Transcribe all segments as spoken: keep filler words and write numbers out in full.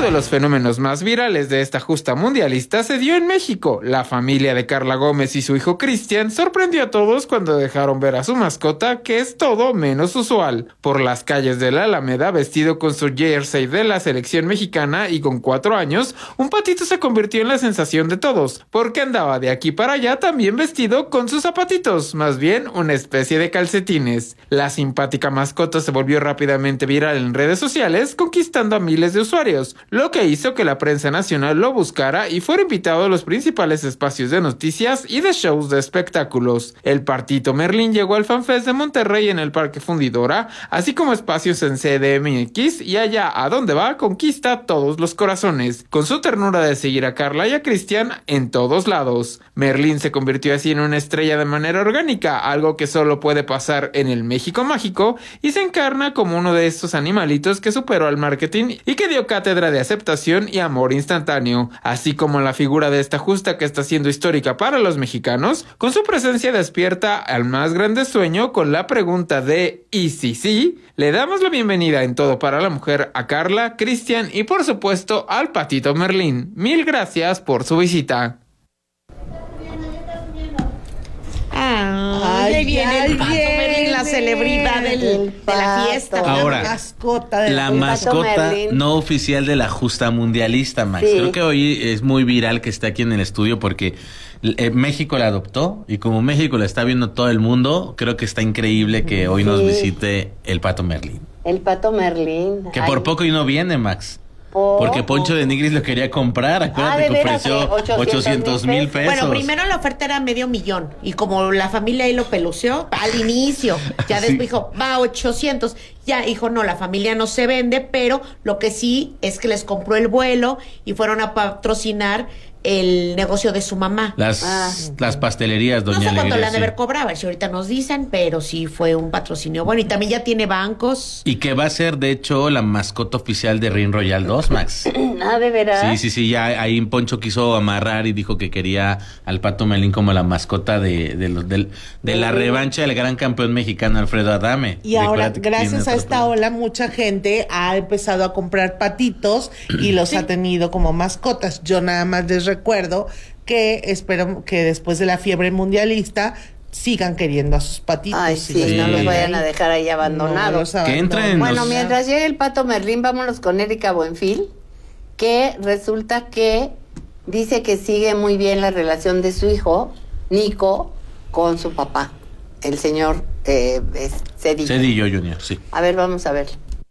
de los fenómenos más virales de esta justa mundialista se dio en México. La familia de Carla Gómez y su hijo Cristian sorprendió a todos cuando dejaron ver a su mascota, que es todo menos usual. Por las calles de la Alameda, vestido con su jersey de la selección mexicana y con cuatro años, un patito se convirtió en la sensación de todos, porque andaba de aquí para allá también vestido con sus zapatitos, más bien una especie de calcetines. La simpática mascota se volvió rápidamente viral en redes sociales, conquistando a miles de usuarios, lo que hizo que la prensa nacional lo buscara y fuera invitado a los principales espacios de noticias y de shows de espectáculos. El patito Merlín llegó al FanFest de Monterrey en el Parque Fundidora, así como espacios en C D M X, y allá a donde va conquista todos los corazones, con su ternura de seguir a Carla y a Cristian en todos lados. Merlín se convirtió así en una estrella de manera orgánica, algo que solo puede pasar en el México mágico, y se encarna como uno de estos animalitos que superó al marketing y que dio cátedra de aceptación y amor instantáneo, así como la figura de esta justa que está siendo histórica para los mexicanos. Con su presencia despierta al más grande sueño con la pregunta de ¿y si sí? Le damos la bienvenida en Todo para la Mujer a Carla, Cristian y por supuesto al patito Merlín. Mil gracias por su visita. Ay, ahí viene el pato Merlín, la celebridad del, de la fiesta. Ahora, la mascota, de la mascota no oficial de la justa mundialista, Max. Sí. Creo que hoy es muy viral que esté aquí en el estudio porque eh, México la adoptó y como México la está viendo todo el mundo, creo que está increíble que hoy sí. nos visite el pato Merlín. El pato Merlín. Que Ay. por poco y no viene, Max. Porque Poncho de Nigris lo quería comprar, acuérdate ah, que ofreció ochocientos mil pesos. Bueno, primero la oferta era medio millón y como la familia ahí lo peluceó al inicio, ya después sí. dijo, va ochocientos, ya dijo, no, la familia no se vende, pero lo que sí es que les compró el vuelo y fueron a patrocinar el negocio de su mamá. Las, ah. las pastelerías, doña Alegría. No sé cuánto le han de sí. haber cobrado, si ahorita nos dicen, pero sí fue un patrocinio. Bueno, y también ya tiene bancos. Y que va a ser, de hecho, la mascota oficial de Ring Royal dos, Max. Ah, ¿de verdad? Sí, sí, sí, ya ahí Poncho quiso amarrar y dijo que quería al pato Merlín como la mascota de, de, los, de, de la revancha del gran campeón mexicano Alfredo Adame. Y ahora, gracias a esta ola, mucha gente ha empezado a comprar patitos y los sí. ha tenido como mascotas. Yo nada más les recuerdo que espero que después de la fiebre mundialista sigan queriendo a sus patitos. Ay, sí, sí. no los vayan a dejar ahí abandonados. No, que entren. Bueno, los... mientras llegue el pato Merlín, vámonos con Erika Buenfil, que resulta que dice que sigue muy bien la relación de su hijo, Nico, con su papá, el señor eh, Cedillo. Cedillo Junior, sí. A ver, vamos a ver.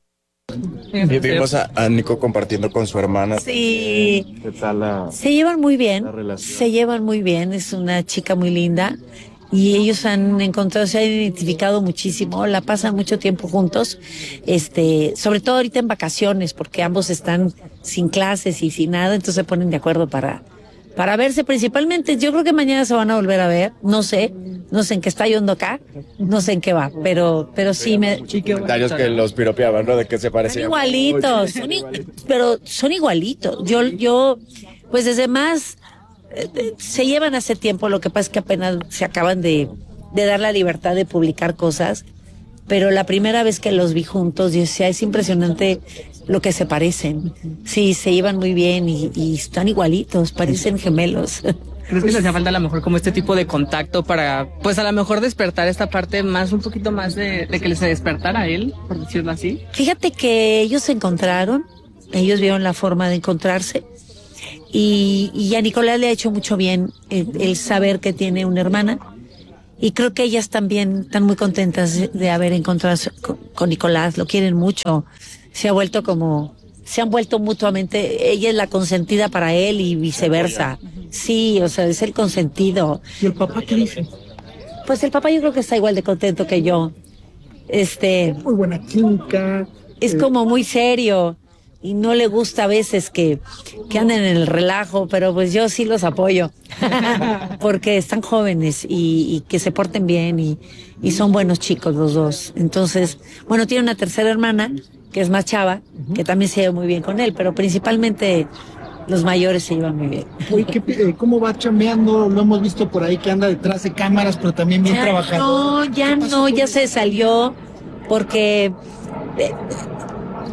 Y vimos a, a Nico compartiendo con su hermana. Sí. ¿Qué tal la, se llevan muy bien. la relación? Se llevan muy bien. Es una chica muy linda. Y ellos han encontrado, se han identificado muchísimo. La pasan mucho tiempo juntos. Este, sobre todo ahorita en vacaciones, porque ambos están sin clases y sin nada. Entonces se ponen de acuerdo para, para verse principalmente. Yo creo que mañana se van a volver a ver. No sé. No sé en qué está yendo acá, no sé en qué va, pero pero sí me... Comentarios que los piropeaban, ¿no? De que se parecían. Son igualitos, son i- pero son igualitos. Yo, yo, pues desde más, eh, se llevan hace tiempo, lo que pasa es que apenas se acaban de, de dar la libertad de publicar cosas, pero la primera vez que los vi juntos, yo decía, es impresionante lo que se parecen. Sí, se llevan muy bien y, y están igualitos, parecen gemelos. ¿Crees que les hacía falta a lo mejor como este tipo de contacto para, pues a lo mejor despertar esta parte más, un poquito más de, de que les despertara a él, por decirlo así? Fíjate que ellos se encontraron, ellos vieron la forma de encontrarse y, y a Nicolás le ha hecho mucho bien el, el saber que tiene una hermana y creo que ellas también están muy contentas de, de haber encontrado con, con Nicolás, lo quieren mucho, se ha vuelto como... se han vuelto mutuamente, ella es la consentida para él y viceversa. Sí, o sea, es el consentido. ¿Y el papá qué dice? Pues el papá yo creo que está igual de contento que yo. Este... Muy buena química. Es como muy serio y no le gusta a veces que, que anden en el relajo, pero pues yo sí los apoyo. Porque están jóvenes y, y que se porten bien y, y son buenos chicos los dos. Entonces, bueno, tiene una tercera hermana que es más chava, que también se lleva muy bien con él, pero principalmente los mayores se llevan muy bien. Oye, ¿qué, ¿cómo va chambeando? Lo hemos visto por ahí que anda detrás de cámaras, pero también bien ya trabajador. No, ya no, ya se salió, porque eh,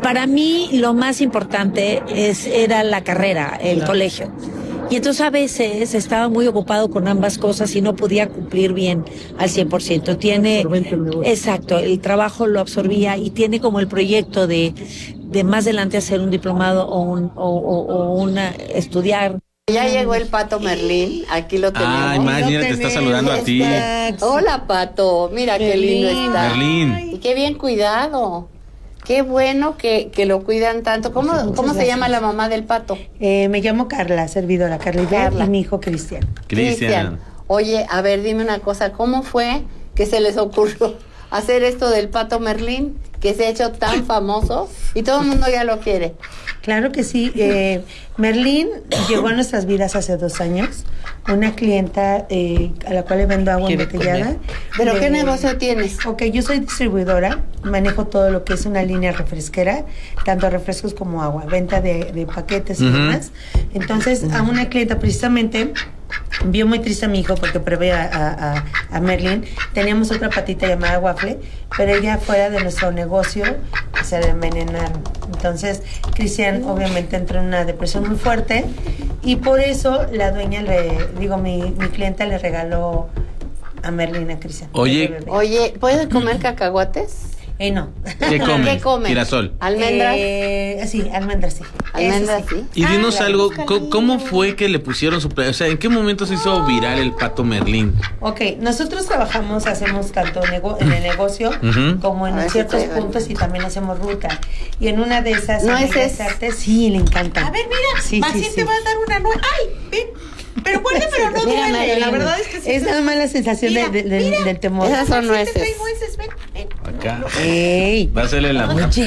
para mí lo más importante es, era la carrera, el claro. colegio. Y entonces a veces estaba muy ocupado con ambas cosas y no podía cumplir bien al cien por ciento. Tiene, exacto, el trabajo lo absorbía y tiene como el proyecto de, de más adelante hacer un diplomado o, un, o, o, o una, estudiar. Ya llegó el Pato Merlín, aquí lo tenemos. Ay, Maggie, te está saludando a ti. Hola, Pato, mira Merlín. Qué lindo está. Merlín. Y qué bien cuidado. Qué bueno que, que lo cuidan tanto. ¿Cómo, ¿cómo se gracias. llama la mamá del Pato? Eh, me llamo Carla, servidora Carla, Carla. Y mi hijo Cristian. Cristian. Oye, a ver, dime una cosa. ¿Cómo fue que se les ocurrió hacer esto del Pato Merlín, que se ha hecho tan famoso y todo el mundo ya lo quiere? Claro que sí. Eh, Merlín llegó a nuestras vidas hace dos años. Una clienta eh, a la cual le vendo agua embotellada. ¿Pero eh, qué negocio tienes? Ok, yo soy distribuidora. Manejo todo lo que es una línea refresquera, tanto refrescos como agua. Venta de, de paquetes y uh-huh. demás. Entonces, uh-huh. a una clienta precisamente vio muy triste a mi hijo porque prevé a, a, a Merlín. Teníamos otra patita llamada Waffle, pero ella fuera de nuestro negocio se le envenenaron. Entonces, Cristian obviamente entró en una depresión muy fuerte y por eso la dueña le, digo, mi, mi clienta le regaló a Merlín a Cristian. Oye, oye, ¿puedes comer cacahuates? Eh, no. ¿Qué comen? ¿Qué comen? Girasol. ¿Almendras? Eh, sí, almendras, sí. ¿Almendras, sí? Y dinos ah, algo, ¿cómo, ¿cómo fue que le pusieron su... O sea, ¿en qué momento se hizo viral el Pato Merlín? Ok, nosotros trabajamos, hacemos tanto nego- en el negocio uh-huh. como en ah, ciertos sí, puntos y también hacemos ruta. Y en una de esas... ¿No es ese? Artes, sí, le encanta. A ver, mira, sí, Macín sí, te sí. va a dar una nueva... ¡Ay, ven! Pero guarda, pero no mira, duele. mira, la verdad es que sí. Es nada más la sensación mira, de, de, mira, del temor. Esas son nueces. Te traigo esas, ven, ven. Acá. Ey. Dásele la mano. Oye,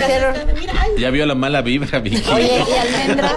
ya vio la mala vibra, Vicky. Oye, ¿y almendra?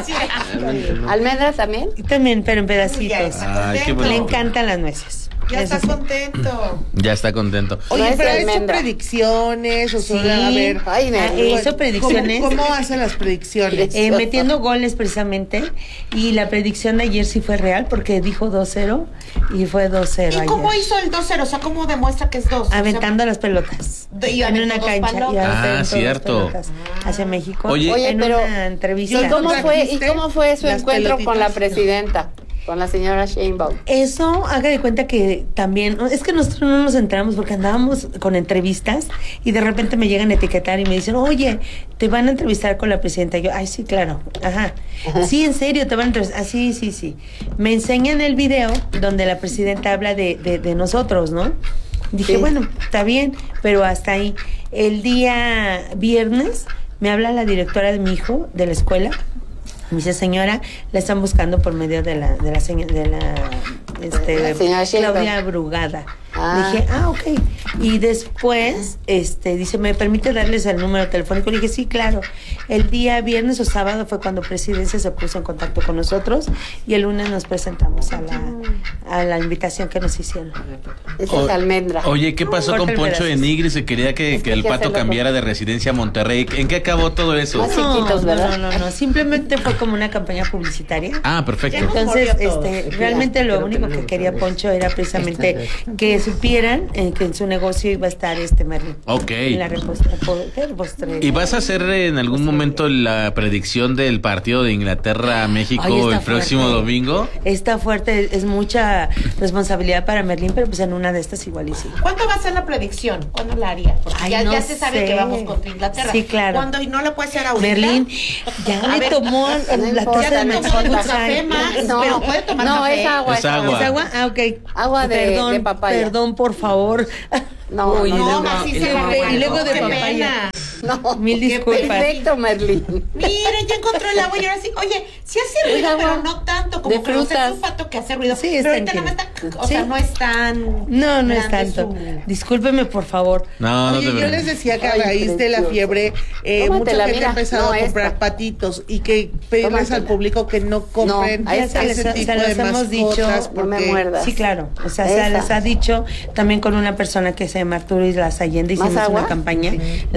¿Almendra también? También, pero en pedacitos. Ay, qué bueno. Le encantan las nueces. Ya está contento. Ya está contento. Oye, pero ¿ha hecho predicciones o solo sí. a ver? Ay, hizo predicciones. ¿Cómo, ¿Cómo hacen las predicciones? Eh, metiendo goles precisamente. Y la predicción de ayer sí fue real porque dijo dos cero y fue dos cero ¿Y ayer. cómo hizo el dos cero? O sea, ¿cómo demuestra que es dos? Aventando o sea, las pelotas. Y en una cancha. Y ah, cierto. Hacia México. Oye, Oye en pero una entrevista. ¿y cómo fue, ¿y cómo fue su encuentro pelotitas? Con la presidenta? Con la señora Sheinbaum. Eso, haga de cuenta que también, es que nosotros no nos enteramos porque andábamos con entrevistas y de repente me llegan a etiquetar y me dicen, oye, te van a entrevistar con la presidenta. Y yo, ay, sí, claro, ajá. Ajá. Sí, en serio, te van a entrevistar. Ah, sí, sí, sí. Me enseñan el video donde la presidenta habla de, de, de nosotros, ¿no? Dije, sí. Bueno, está bien, pero hasta ahí. El día viernes me habla la directora de mi hijo de la escuela. Me dice, señora, la están buscando por medio de la de la señora de la este la señora Claudia Brugada. Ah. Dije, ah, ok. Y después, este, dice, ¿me permite darles el número telefónico? Le dije, sí, claro. El día viernes o sábado fue cuando Presidencia se puso en contacto con nosotros y el lunes nos presentamos a la, a la invitación que nos hicieron. Esa es almendra. Oye, ¿qué pasó con Poncho de Nigris? Se quería que, es que, que el Pato cambiara de residencia a Monterrey. ¿En qué acabó todo eso? Más chiquitos, ¿verdad? No, no, no, no. Simplemente fue como una campaña publicitaria. Ah, perfecto. Entonces, este, realmente lo único que quería Poncho era precisamente que supieran eh, que en su negocio iba a estar este Merlín. Ok. En la reposta, repostería. ¿Y vas a hacer en algún momento la predicción del partido de Inglaterra-México el fuerte. próximo domingo? Está fuerte, es mucha responsabilidad para Merlín, pero pues en una de estas igual y sí. ¿Cuándo va a ser la predicción? ¿Cuándo la haría? Porque Ay, ya, no ya se sabe sé. que vamos contra Inglaterra. Sí, claro. ¿Cuándo? ¿Y no la puede hacer ahorita? Merlín ya A le ver, tomó no la importa, taza de no Mexican importa. Good Side. No, pero puede tomar no, café. es agua. Es agua. ¿Es agua? Ah, ok. Agua de, perdón, de papaya. Perdón, por favor. No, Uy, no, luego- no, así se va. y luego de Qué papaya. pena. No, Mil disculpas. perfecto, Merlín. Miren, ya encontró el agua y ahora sí. Oye, sí hace ruido, Es agua pero no tanto. Como de que o sea, frutas. es un pato que hace ruido. Sí, es pero ahorita no tranquilo. está, o Sí. sea, no es tan. No, no es grande tanto. su- Discúlpeme, por favor. No, no Oye, te yo les preocupes. decía que a Ay, raíz de la precioso. fiebre, eh, Tómatela, mucha gente mira, ha empezado no a comprar esta. patitos y que pedirles Tómatela. al público que no compren No, a esta ese se- tipo se de los hemos dicho, mascotas no me porque muerdas. Sí, claro. O sea, se Esa. les ha dicho también con una persona que se llama Arturo Islas Allende, ¿Más hicimos agua? una campaña, la cual que di-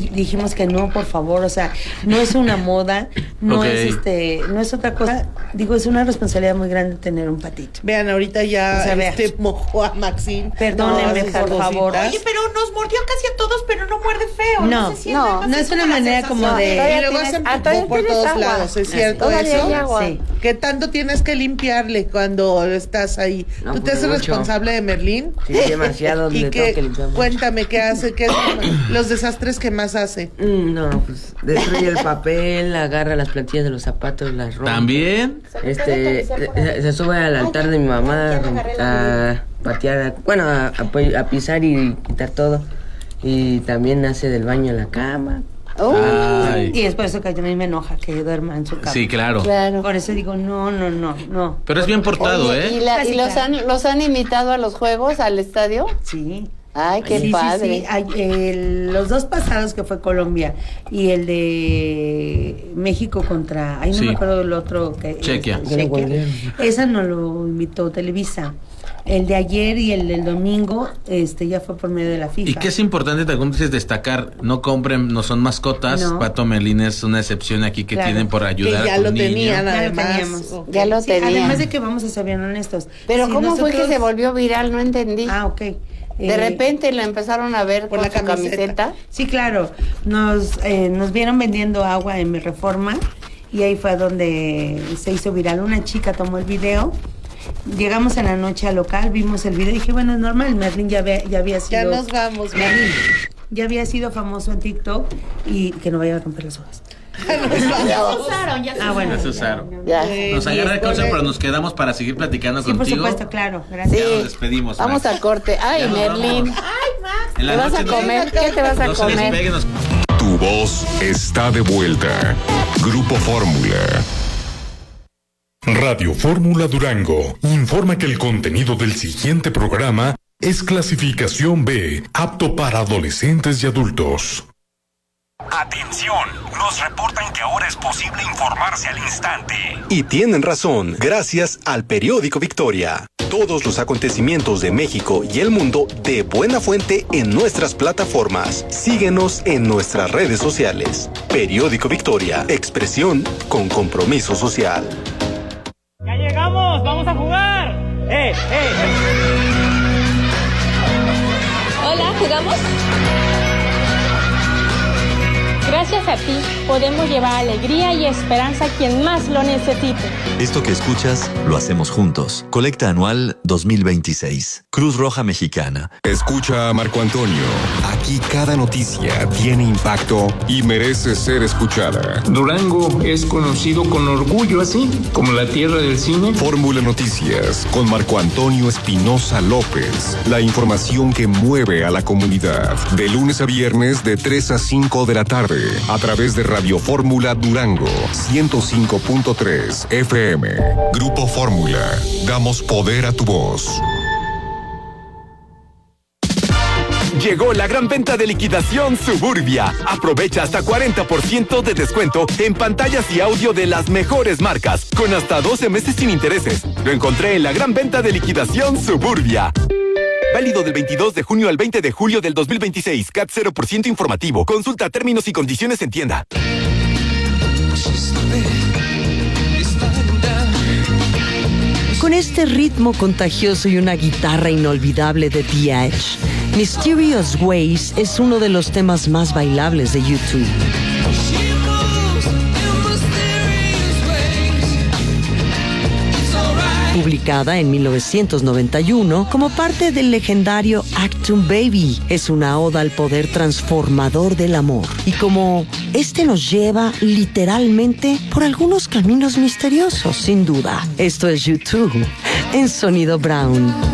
dijimos que no, por favor, o sea, no es una moda, no Okay. es este, no es otra cosa. Digo, es una responsabilidad muy grande tener un patito. Vean, ahorita ya O sea, vea. este mojó a Maxine. Perdónenme, Todas por sus favor. cositas. Oye, pero nos mordió casi a todos, pero no muerde feo. No, se siente, no, nada más no es una como la manera como sensación. de- Todavía Y luego tienes- se ah, todavía empujó por tienes todos agua. lados, ¿es cierto Todavía eso? hay agua. Sí. ¿Qué tanto tienes que limpiarle cuando estás ahí? No, ¿Tú te pues, haces mucho. responsable de Merlín? Sí, demasiado, ¿Y le qué? tengo que limpiar mucho. Cuéntame, ¿qué hace? ¿Qué es los desastres que más hace? Mm, no, pues destruye el papel, agarra las plantillas de los zapatos, las rompe. ¿También? Este, se, se sube al altar de mi mamá a, a patear, a- bueno, a, a pi- a pisar y quitar todo. Y también hace del baño en la cama. Ay. Y es por eso que a mí me enoja que yo duerma en su cama. Sí, claro. Claro. Por eso digo, no, no, no, no. Pero es bien portado, Oye, ¿eh? ¿Y, la- y Sí, los, claro. han, los han invitado a los juegos, al estadio? Sí. Ay, qué Sí, sí, padre. sí. Ay, el- los dos pasados que fue Colombia y el de México contra, ay no Sí. me acuerdo del otro que Chequia. es- Chequia. Esa no lo invitó Televisa. El de ayer y el del domingo, este ya fue por medio de la FIFA. Y que es importante también es destacar, no compren, no son mascotas. No. Pato Melín es una excepción aquí que Claro. tienen por ayudar Que ya a un lo niño. tenían, Ya lo además. teníamos. Ok. Ya lo Sí, tenían. además de que vamos a ser bien honestos. Pero si ¿cómo fue que nosotros- se volvió viral? No entendí. Ah, ok. De Eh, repente lo empezaron a ver por con la su camiseta. camiseta. Sí, claro. Nos, eh, nos vieron vendiendo agua en mi Reforma y ahí fue donde se hizo viral. Una chica tomó el video. Llegamos en la noche al local, vimos el video y dije, bueno, es normal, Merlin ya, había- ya había Ya sido... nos vamos, Merlin ya había sido famoso en TikTok y que no vaya a romper las hojas. Ya se usaron, ya se Ah, bueno. Ya se usaron. Ya. Eh, Nos y agarra de después cosa, de- pero nos quedamos para seguir platicando Sí, por contigo. supuesto, claro. Gracias. Sí. Ya nos despedimos. Vamos Max. al corte. Ay, Ya nos Merlin. vamos. Ay, Max. En la ¿Te vas noche a nos- comer? ¿Qué te vas a No se comer? despeguen, nos- Tu voz está de vuelta. Grupo Fórmula. Radio Fórmula Durango informa que el contenido del siguiente programa es clasificación B, apto para adolescentes y adultos. Atención, nos reportan que ahora es posible informarse al instante. Y tienen razón, gracias al periódico Victoria. Todos los acontecimientos de México y el mundo de buena fuente en nuestras plataformas. Síguenos en nuestras redes sociales. Periódico Victoria, expresión con compromiso social. ¡Ya llegamos! ¡Vamos a jugar! ¡Eh, eh! Hola, ¿jugamos? Gracias a ti podemos llevar alegría y esperanza a quien más lo necesite. Esto que escuchas, lo hacemos juntos. Colecta anual dos mil veintiséis. Cruz Roja Mexicana. Escucha a Marco Antonio. Aquí cada noticia tiene impacto y merece ser escuchada. Durango es conocido con orgullo así, como la tierra del cine. Fórmula Noticias con Marco Antonio Espinosa López. La información que mueve a la comunidad. De lunes a viernes de tres a cinco de la tarde. A través de Radio Fórmula Durango. ciento cinco punto tres F M. Grupo Fórmula. Damos poder a tu voz. Llegó la gran venta de liquidación Suburbia. Aprovecha hasta cuarenta por ciento de descuento en pantallas y audio de las mejores marcas, con hasta doce meses sin intereses. Lo encontré en la gran venta de liquidación Suburbia. Válido del veintidós de junio al veinte de julio del dos mil veintiséis. C A T cero por ciento informativo. Consulta términos y condiciones en tienda. Con este ritmo contagioso y una guitarra inolvidable de The Edge, Mysterious Ways es uno de los temas más bailables de YouTube. Publicada en mil novecientos noventa y uno como parte del legendario Actum Baby, es una oda al poder transformador del amor. Y como este nos lleva literalmente por algunos caminos misteriosos, sin duda. Esto es YouTube en Sonido Brown.